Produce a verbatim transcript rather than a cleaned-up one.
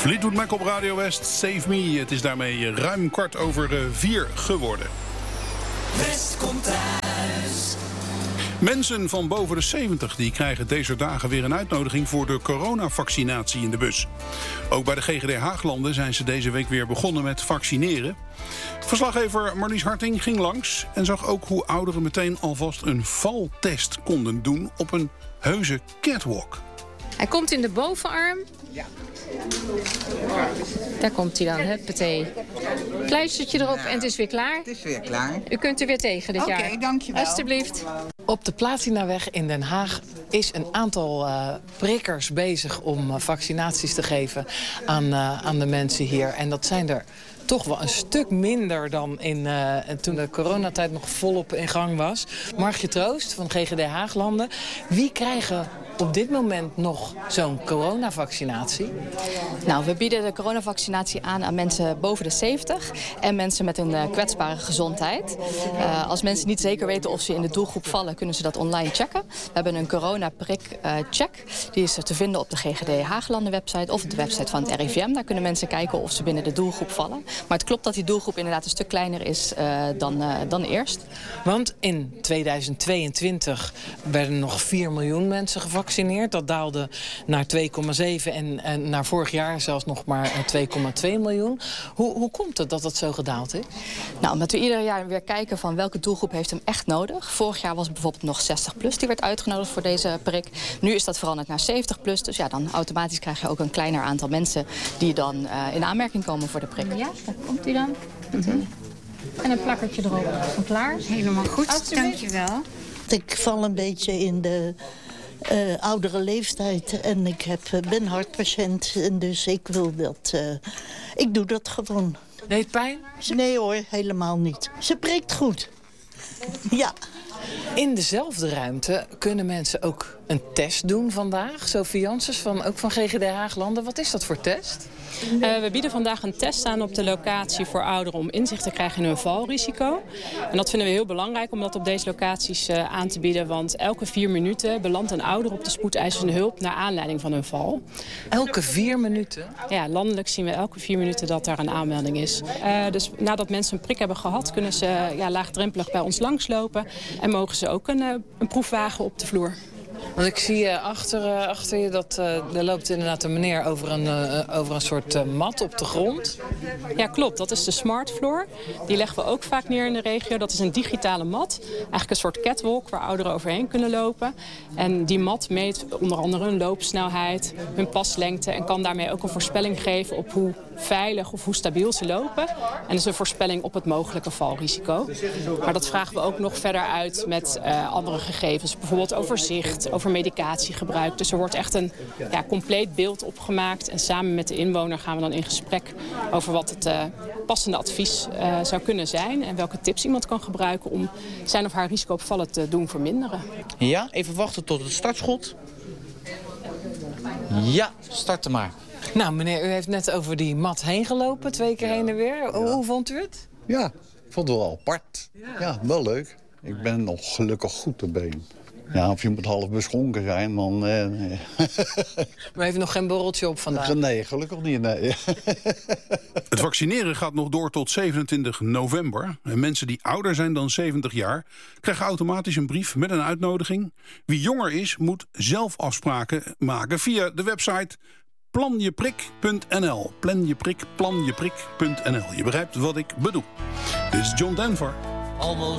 Fleetwood Mac op Radio West, Save Me. Het is daarmee ruim kwart over vier geworden. West komt thuis. Mensen van boven de zeventig die krijgen deze dagen weer een uitnodiging voor de coronavaccinatie in de bus. Ook bij de G G D Haaglanden zijn ze deze week weer begonnen met vaccineren. Verslaggever Marlies Harting ging langs en zag ook hoe ouderen meteen alvast een valtest konden doen op een heuse catwalk. Hij komt in de bovenarm. Ja. Daar komt hij dan, huppatee. Pleistertje erop en het is weer klaar. Het is weer klaar. U kunt er weer tegen dit Oké, jaar. okay, dankjewel. Alsjeblieft. Op de Platinaweg in Den Haag is een aantal uh, prikkers bezig om uh, vaccinaties te geven aan, uh, aan de mensen hier. En dat zijn er toch wel een stuk minder dan in, uh, toen de coronatijd nog volop in gang was. Margje Troost van G G D Haaglanden. Wie krijgen op dit moment nog zo'n coronavaccinatie? Nou, we bieden de coronavaccinatie aan aan mensen boven de zeventig en mensen met een uh, kwetsbare gezondheid. Uh, als mensen niet zeker weten of ze in de doelgroep vallen, kunnen ze dat online checken. We hebben een coronaprik-check. Uh, Die is te vinden op de G G D Haaglanden website of op de website van het R I V M. Daar kunnen mensen kijken of ze binnen de doelgroep vallen. Maar het klopt dat die doelgroep inderdaad een stuk kleiner is uh, dan, uh, dan eerst. Want in tweeduizend tweeëntwintig werden nog vier miljoen mensen gevaccineerd. Dat daalde naar twee komma zeven en, en naar vorig jaar zelfs nog maar twee komma twee miljoen. Hoe, hoe komt het dat het zo gedaald is? Nou, omdat we ieder jaar weer kijken van welke doelgroep heeft hem echt nodig. Vorig jaar was het bijvoorbeeld nog zestig plus die werd uitgenodigd voor deze prik. Nu is dat veranderd naar zeventig plus. Dus ja, dan automatisch krijg je ook een kleiner aantal mensen die dan uh, in aanmerking komen voor de prik. Ja, daar komt hij dan. Mm-hmm. En een plakkertje erop. Van klaar. Helemaal goed, dankjewel. Ik val een beetje in de uh, oudere leeftijd en ik heb, uh, ben hartpatiënt. En dus ik wil dat... Uh, ik doe dat gewoon. Deed het pijn? Nee hoor, helemaal niet. Ze prikt goed. Ja. In dezelfde ruimte kunnen mensen ook een test doen vandaag. Sophie Janssens, van, ook van G G D Haaglanden. Wat is dat voor test? Uh, we bieden vandaag een test aan op de locatie voor ouderen om inzicht te krijgen in hun valrisico. En dat vinden we heel belangrijk om dat op deze locaties uh, aan te bieden. Want elke vier minuten belandt een ouder op de spoedeisende hulp naar aanleiding van hun val. Elke vier minuten? Ja, landelijk zien we elke vier minuten dat daar een aanmelding is. Uh, dus nadat mensen een prik hebben gehad, kunnen ze uh, ja, laagdrempelig bij ons langslopen. En mogen ze ook een, uh, een proef wagen op de vloer. Want ik zie uh, achter, uh, achter je dat uh, er loopt inderdaad een meneer over een, uh, over een soort uh, mat op de grond. Ja, klopt. Dat is de Smart Floor. Die leggen we ook vaak neer in de regio. Dat is een digitale mat. Eigenlijk een soort catwalk waar ouderen overheen kunnen lopen. En die mat meet onder andere hun loopsnelheid, hun paslengte en kan daarmee ook een voorspelling geven op hoe veilig of hoe stabiel ze lopen. En dat is een voorspelling op het mogelijke valrisico. Maar dat vragen we ook nog verder uit met uh, andere gegevens. Bijvoorbeeld over zicht, over medicatiegebruik. Dus er wordt echt een ja, compleet beeld opgemaakt. En samen met de inwoner gaan we dan in gesprek over wat het uh, passende advies uh, zou kunnen zijn. En welke tips iemand kan gebruiken om zijn of haar risico op vallen te doen verminderen. Ja, even wachten tot het startschot. Ja, starten maar. Nou meneer, u heeft net over die mat heen gelopen, twee keer heen en weer. Ja. Hoe vond u het? Ja, ik vond het wel apart. Ja, ja wel leuk. Ik ben nog gelukkig goed te been. Ja, of je moet half beschonken zijn, dan... Eh, nee. Maar heeft nog geen borreltje op vandaag? Nee, gelukkig niet, nee. Het vaccineren gaat nog door tot zevenentwintig november. En mensen die ouder zijn dan zeventig jaar krijgen automatisch een brief met een uitnodiging. Wie jonger is, moet zelf afspraken maken via de website planjeprik punt n l. Planjeprik, planjeprik punt n l. Je begrijpt wat ik bedoel. Dit is John Denver.